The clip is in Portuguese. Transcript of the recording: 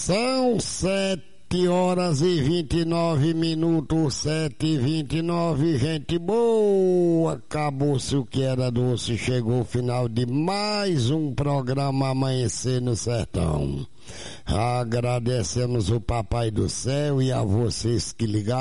São 7h29, 7h29, gente boa. Acabou-se o que era doce, chegou o final de mais um programa Amanhecer no Sertão. Agradecemos o Papai do Céu e a vocês que ligaram.